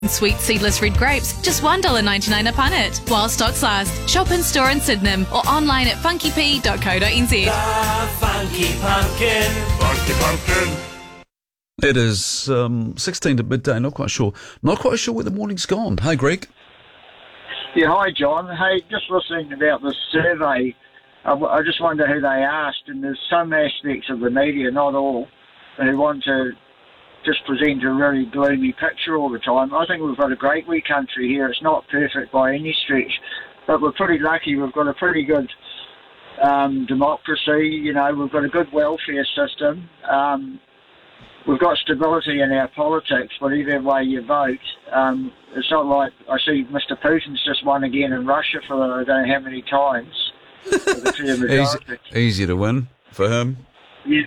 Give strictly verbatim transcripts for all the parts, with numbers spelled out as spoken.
Sweet seedless red grapes, just one dollar ninety-nine a punnet. While stocks last. Shop in store in Sydenham or online at funky p dot co dot n z. The Funky Pumpkin. Funky Pumpkin. It is um, sixteen to midday, not quite sure. Not quite sure where the morning's gone. Hey, Greg. Yeah, hi, John. Hey, just listening about this survey, I, w- I just wonder who they asked, and there's some aspects of the media, not all, who want to just present a really gloomy picture all the time. I think we've got a great wee country here. It's not perfect by any stretch, but we're pretty lucky. We've got a pretty good um, democracy, you know, we've got a good welfare system. Um, we've got stability in our politics, whatever way you vote. Um, it's not like I see Mister Putin's just won again in Russia for I don't know how many times. With a clear majority. Easy, easy to win for him. Yeah.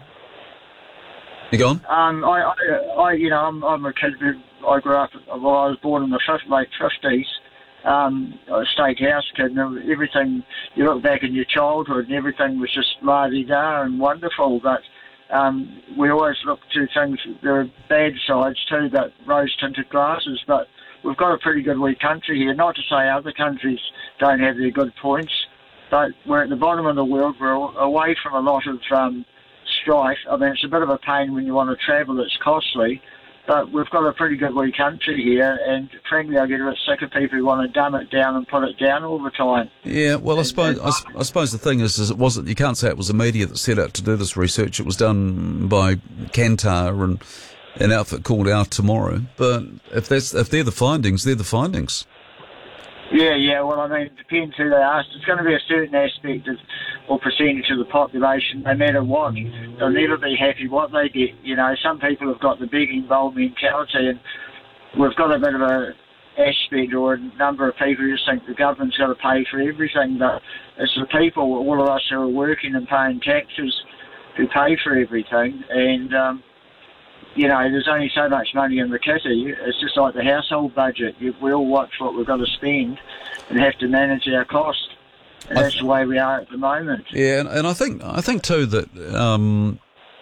You gone? Um, I, I, I, you know, I'm, I'm a kid who, I grew up, well, I was born in the fifth, late fifties, um, a state house kid, and everything, you look back in your childhood and everything was just la-di-da and wonderful, but um, we always look to things, there are bad sides too, but rose-tinted glasses, but we've got a pretty good wee country here, not to say other countries don't have their good points, but we're at the bottom of the world, we're away from a lot of um, strife. I mean, it's a bit of a pain when you want to travel, it's costly, but we've got a pretty good wee country here, and frankly I get a bit sick of people who want to dumb it down and put it down all the time. Yeah, well, I suppose I, I suppose the thing is, is it wasn't, you can't say it was the media that set out to do this research. It was done by Kantar and an outfit called Our Tomorrow, but if that's if they're the findings, they're the findings. Yeah, yeah, well, I mean, it depends who they ask. It's going to be a certain aspect of, or percentage of the population, no matter what. They'll never be happy what they get. You know, some people have got the begging bowl mentality, and we've got a bit of a aspect or a number of people who just think the government's got to pay for everything, but it's the people, all of us who are working and paying taxes, who pay for everything, and... Um, You know, there's only so much money in the kitty. It's just like the household budget. We all watch what we've got to spend and have to manage our cost. And that's the way we are at the moment. Yeah, and, and I think I think too that um,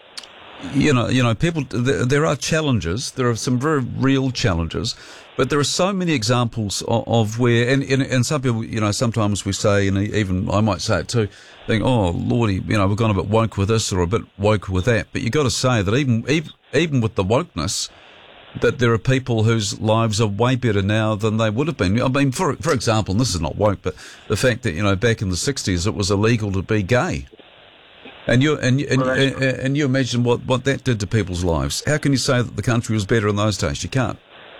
you know you know people there, there are challenges. There are some very real challenges, but there are so many examples of, of where and, and and some people, you know, sometimes we say, and even I might say it too, think, oh lordy, you know, we've gone a bit woke with this or a bit woke with that. But you've got to say that even even even with the wokeness, that there are people whose lives are way better now than they would have been. I mean, for for example, and this is not woke, but the fact that, you know, back in the sixties it was illegal to be gay. And you and and, well, and, and you imagine what, what that did to people's lives. How can you say that the country was better in those days? You can't.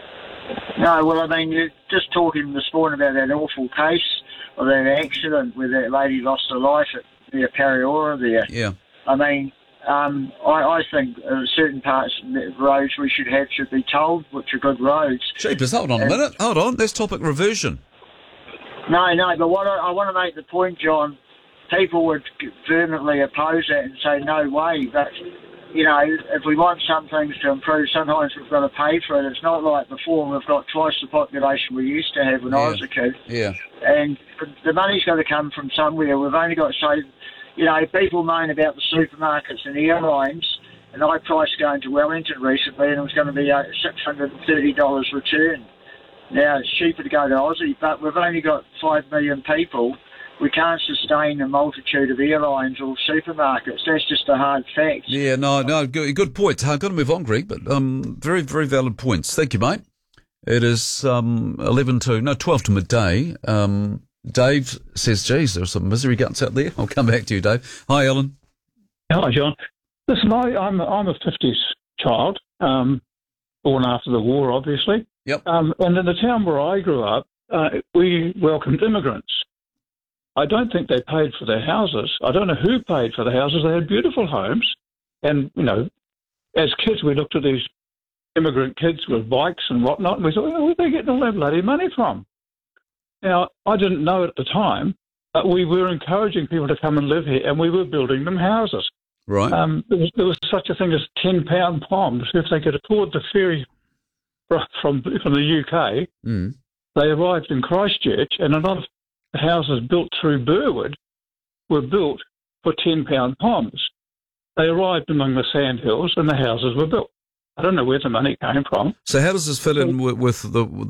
No, well, I mean, you're just talking this morning about that awful case of that accident where that lady lost her life at near Pariora there. Yeah. I mean... Um, I, I think uh, certain parts of the roads we should have should be told which are good roads. Jeepers, hold on a and, minute. Hold on. That's topic reversion. No, no, but what I, I want to make the point, John, people would vehemently oppose that and say no way. But, you know, if we want some things to improve, sometimes we've got to pay for it. It's not like before we've got twice the population we used to have when yeah. I was a kid. Yeah. And the money's got to come from somewhere. We've only got to say... You know, people moan about the supermarkets and airlines, and I priced going to Wellington recently, and it was going to be a six hundred thirty dollars return. Now, it's cheaper to go to Aussie, but we've only got five million people. We can't sustain a multitude of airlines or supermarkets. That's just a hard fact. Yeah, no, no, good, good point. I've got to move on, Greg, but um, very, very valid points. Thank you, mate. It is um, eleven to, no, twelve to midday. Um, Dave says, geez, there's some misery guts out there. I'll come back to you, Dave. Hi, Alan. Hi, John. Listen, I, I'm, I'm a fifties child, um, born after the war, obviously. Yep. Um, and in the town where I grew up, uh, we welcomed immigrants. I don't think they paid for their houses. I don't know who paid for the houses. They had beautiful homes. And, you know, as kids, we looked at these immigrant kids with bikes and whatnot, and we thought, where are they getting all that bloody money from? Now, I didn't know at the time, but we were encouraging people to come and live here, and we were building them houses. Right. Um, there, was, there was such a thing as ten-pound palms. If they could afford the ferry from from the U K, mm. they arrived in Christchurch, and a lot of the houses built through Burwood were built for ten-pound palms. They arrived among the sandhills, and the houses were built. I don't know where the money came from. So how does this fit in with, with the